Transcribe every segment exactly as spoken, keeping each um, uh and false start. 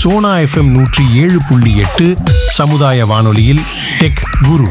Sona FM நூற்றி ஏழு புள்ளி எட்டு சமுதாய வானொலியில் டெக் குரு.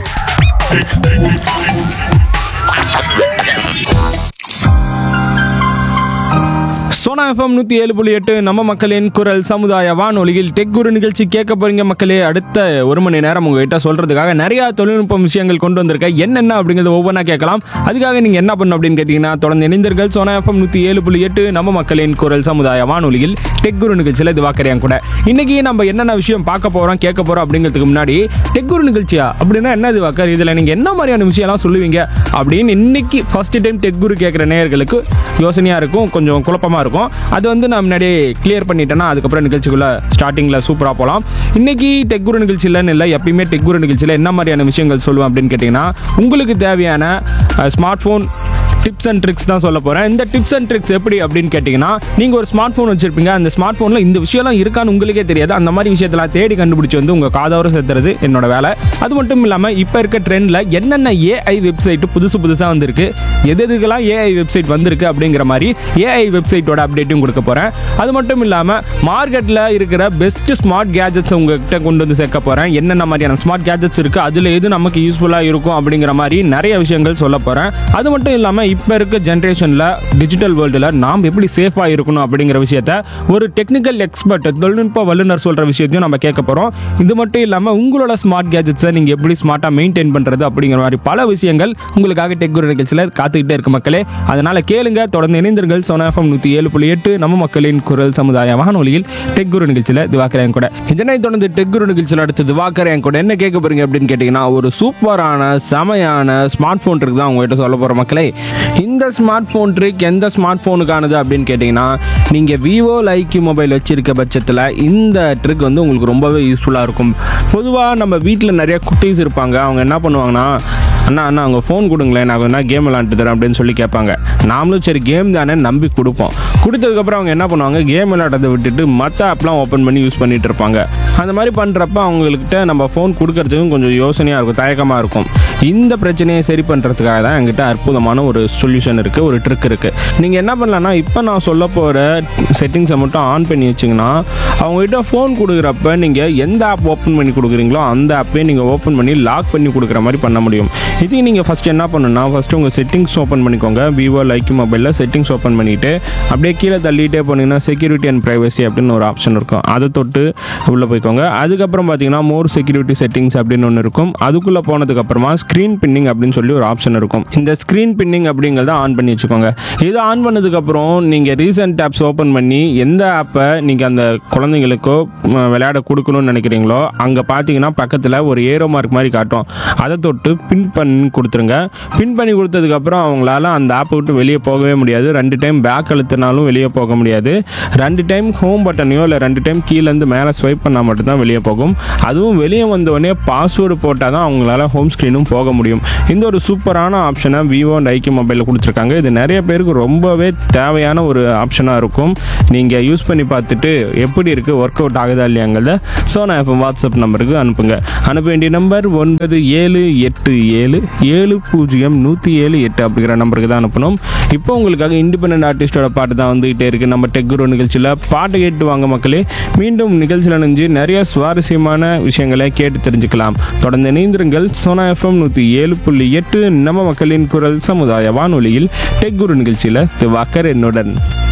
சோனா எஃப்எம் நூற்றி ஏழு புள்ளி எட்டு நம்ம மக்களின் குரல் சமுதாய வானொலியில் டெக் குரு நிகழ்ச்சி கேட்க போறீங்க மக்களே. அடுத்த ஒரு மணி நேரம் உங்ககிட்ட சொல்றதுக்காக நிறைய தொழில்நுட்ப விஷயங்கள் கொண்டு வந்திருக்கேன். என்னென்ன அப்படிங்கிறது ஒவ்வொன்றா கேட்கலாம். அதுக்காக நீங்க என்ன பண்ணணும் அப்படின்னு கேட்டீங்கன்னா, தொடர்ந்து இணைந்தீர்கள் சோனா எஃப்எம் நூற்றி ஏழு புள்ளி எட்டு நம்ம மக்களின் குரல் சமுதாய வானொலியில் டெக் குரு நிகழ்ச்சியில் இது வாக்கறியாங்க கூட. இன்னைக்கு நம்ம என்னென்ன விஷயம் பார்க்க போறோம் கேட்க போறோம் அப்படிங்கிறதுக்கு முன்னாடி, டெக் குரு நிகழ்ச்சியா அப்படின்னா என்ன இது வாக்கர், இதுல நீங்க என்ன மாதிரியான விஷயம்லாம் சொல்லுவீங்க அப்படின்னு இன்னைக்கு ஃபர்ஸ்ட் டைம் டெக் குரு கேட்குற நேயர்களுக்கு யோசனையா இருக்கும், கொஞ்சம் குழப்பமா இருக்கும். அது வந்து நான் முன்னாடியே கிளியர் பண்ணிட்டேன்னா அதுக்கப்புறம் நிகழ்ச்சிக்குள்ள ஸ்டார்டிங்ல சூப்பரா போகலாம். இன்னைக்கு டெக் குரு நிகழ்ச்சியிலன்னு இல்லை, எப்பயுமே டெக் குரு நிகழ்ச்சியில் என்ன மாதிரியான விஷயங்கள் சொல்லுவேன் அப்படின்னு கேட்டிங்கன்னா, உங்களுக்கு தேவையான smart phone tips and tricks தான் சொல்ல போகிறேன். இந்த டிப்ஸ் அண்ட் ட்ரிக்ஸ் எப்படி அப்படின்னு கேட்டிங்கன்னா, நீங்கள் ஒரு ஸ்மார்ட் ஃபோன் வச்சுருப்பீங்க, அந்த ஸ்மார்ட் ஃபோனில் இந்த விஷயம்லாம் இருக்கான்னு உங்களுக்கே தெரியாது. அந்த மாதிரி விஷயத்தெல்லாம் தேடி கண்டுபிடிச்சி வந்து உங்கள் காதோரம் சேர்த்துறது என்னோட வேலை. அது மட்டும் இல்லாமல் இப்போ இருக்க ட்ரெண்டில் என்னென்ன ஏஐ வெப்சைட்டு புதுசு புதுசாக வந்திருக்கு, எது எதுக்கெல்லாம் ஏஐ வெப்சைட் வந்திருக்கு அப்படிங்கிற மாதிரி ஏஐ வெப்சைட்டோட அப்டேட்டும் கொடுக்க போகிறேன். அது மட்டும் இல்லாமல் மார்க்கெட்டில் இருக்கிற பெஸ்ட் ஸ்மார்ட் கேஜெட்ஸ் உங்ககிட்ட கொண்டு வந்து சேர்க்க போகிறேன். என்னென்ன மாதிரியான ஸ்மார்ட் கேஜெட்ஸ் இருக்குது, அதில் எது நமக்கு யூஸ்ஃபுல்லாக இருக்கும் அப்படிங்கிற மாதிரி நிறைய விஷயங்கள் சொல்ல போகிறேன். அது மட்டும் இல்லாமல் இப்போ இருக்க ஜென்ரேஷனில் டிஜிட்டல் வேர்ல்டில் நாம் எப்படி சேஃபாக இருக்கணும் அப்படிங்கிற விஷயத்த ஒரு டெக்னிக்கல் எக்ஸ்பர்ட், தொழில்நுட்ப வல்லுநர் சொல்கிற விஷயத்தையும் நம்ம கேட்க போகிறோம். இது மட்டும் இல்லாமல் உங்களோட ஸ்மார்ட் கேஜெட்ஸை நீங்கள் எப்படி ஸ்மார்ட்டாக மெயின்டைன் பண்ணுறது அப்படிங்கிற மாதிரி பல விஷயங்கள் உங்களுக்காக டெக் குரு நிகழ்ச்சியில் காத்துக்கிட்டே இருக்கு மக்களே. அதனால் கேளுங்க, தொடர்ந்து இணைந்தீர்கள் சோனா எஃப்எம் நூற்றி ஏழு புள்ளி எட்டு நம்ம மக்களின் குரல் சமுதாய வானொலியில் டெக் குரு நிகழ்ச்சியில் திவாக்கரேன் கூட. இதனை தொடர்ந்து டெக் குரு நிகழ்ச்சியில் அடுத்து திவாக்கரேன் கூட என்ன கேட்க போறீங்க அப்படின்னு கேட்டிங்கன்னா, ஒரு சூப்பரான செமையான ஸ்மார்ட் ஃபோன் ட்ரிக் தான் உங்கள்கிட்ட சொல்ல போகிற மக்களே. இந்த ஸ்மார்ட் ஃபோன் ட்ரிக் எந்த ஸ்மார்ட் ஃபோனுக்கானது அப்படின்னு கேட்டிங்கன்னா, நீங்கள் விவோ லைக்யூ மொபைல் வச்சிருக்க பட்சத்தில் இந்த ட்ரிக் வந்து உங்களுக்கு ரொம்பவே யூஸ்ஃபுல்லாக இருக்கும். பொதுவாக நம்ம வீட்டில் நிறைய குட்டீஸ் இருப்பாங்க. அவங்க என்ன பண்ணுவாங்கன்னா, அண்ணா அண்ணா அவங்க ஃபோன் கொடுங்களேன், நான் என்ன கேம் விளாண்டு தரேன் அப்படின்னு சொல்லி கேட்பாங்க. நாமளும் சரி கேம் தானே நம்பி கொடுப்போம். கொடுத்ததுக்கப்புறம் அவங்க என்ன பண்ணுவாங்க, கேம் விளையாடுறதை விட்டுட்டு மற்ற ஆப்லாம் ஓப்பன் பண்ணி யூஸ் பண்ணிட்டு இருப்பாங்க. அந்த மாதிரி பண்ணுறப்ப அவங்கக்கிட்ட நம்ம ஃபோன் கொடுக்கறதுக்கும் கொஞ்சம் யோசனையாக இருக்கும், தயக்கமாக இருக்கும். இந்த பிரச்சனையை சரி பண்ணுறதுக்காக தான் என்கிட்ட அற்புதமான ஒரு சொல்யூஷன் இருக்குது, ஒரு ட்ரிக் இருக்குது. நீங்கள் என்ன பண்ணலான்னா, இப்போ நான் சொல்ல போகிற செட்டிங்ஸை மட்டும் ஆன் பண்ணி வச்சிங்கன்னா, அவங்ககிட்ட ஃபோன் கொடுக்குறப்ப நீங்கள் எந்த ஆப் ஓப்பன் பண்ணி கொடுக்குறீங்களோ அந்த ஆப்பே நீங்கள் ஓப்பன் பண்ணி லாக் பண்ணி கொடுக்குற மாதிரி பண்ண முடியும். இதுக்கு நீங்கள் ஃபஸ்ட்டு என்ன பண்ணணும்னா, ஃபஸ்ட்டு உங்கள் செட்டிங்ஸ் ஓப்பன் பண்ணிக்கோங்க. விவோ லைக்யூ மொபைலில் செட்டிங்ஸ் ஓப்பன் பண்ணிவிட்டு அப்படியே கீழே தள்ளிட்டே போனீங்கன்னா செக்யூரிட்டி அண்ட் ப்ரைவசி அப்படின்னு ஒரு ஆப்ஷன் இருக்கும். அதை தொட்டு உள்ளே போய்க்கோங்க. அதுக்கப்புறம் பார்த்தீங்கன்னா மோர் செக்யூரிட்டி செட்டிங்ஸ் அப்படின்னு ஒன்று இருக்கும். அதுக்குள்ளே போனதுக்கப்புறமா ஸ்க்ரீன் பின்னிங் அப்படின்னு சொல்லி ஒரு ஆப்ஷன் இருக்கும். இந்த ஸ்க்ரீன் பின்னிங் அப்படிங்கிறத ஆன் பண்ணி வச்சுக்கோங்க. இது ஆன் பண்ணதுக்கப்புறம் நீங்கள் ரீசெண்ட் ஆப்ஸ் ஓப்பன் பண்ணி எந்த ஆப்பை நீங்கள் அந்த குழந்தைங்களுக்கோ விளையாட கொடுக்கணும்னு நினைக்கிறீங்களோ அங்கே பார்த்தீங்கன்னா பக்கத்தில் ஒரு ஏரோ மார்க் மாதிரி காட்டும். அதை தொட்டு பின் பண்ணி கொடுத்துருங்க. பின் பண்ணி கொடுத்ததுக்கப்புறம் அவங்களால அந்த ஆப்பை விட்டு வெளியே போகவே முடியாது. ரெண்டு டைம் பேக் அழுத்தினாலும் வெளியே போக முடியாது. ரெண்டு டைம் ஹோம் பட்டனையோ இல்லை ரெண்டு டைம் கீழேருந்து மேலே ஸ்வைப் பண்ணால் மட்டும்தான் வெளியே போகும். அதுவும் வெளியே வந்தோடனே பாஸ்வேர்டு போட்டால் தான் அவங்களால ஹோம் ஸ்க்ரீனும் போக முடியும். இந்த ஒரு சூப்பரான ஆப்ஷனை விவோ அண்ட் ஐக்யூ மொபைலில் கொடுத்துருக்காங்க. இது நிறைய பேருக்கு ரொம்பவே தேவையான ஒரு ஆப்ஷனாக இருக்கும். நீங்கள் யூஸ் பண்ணி பார்த்துட்டு எப்படி இருக்குது, ஒர்க் அவுட் ஆகுதா இல்லையாங்கிறத சோனா எஃப்எம் வாட்ஸ்அப் நம்பருக்கு அனுப்புங்க. அனுப்ப வேண்டிய நம்பர் ஒன்பது ஏழு எட்டு ஏழு ஏழு பூஜ்ஜியம் நூற்றி ஏழு எட்டு அப்படிங்கிற நம்பருக்கு தான் அனுப்பணும். இப்போ உங்களுக்காக இண்டிபெண்டன்ட் ஆர்டிஸ்டோட பாட்டு தான் வந்துகிட்டே இருக்குது நம்ம டெக் குரு நிகழ்ச்சியில். பாட்டு கேட்டு வாங்க மக்களே. மீண்டும் நிகழ்ச்சியில் நினைஞ்சு நிறைய சுவாரஸ்யமான விஷயங்களை கேட்டு தெரிஞ்சுக்கலாம். தொடர்ந்து இணைந்திருங்கள் சோனா எஃப்எம் நூற்றி ஏழு புள்ளி எட்டு நம்ம மக்களின் குரல் சமுதாய வானொலியில் டெக் குரு நிகழ்ச்சியில் திவாக்கர் என்னுடன்.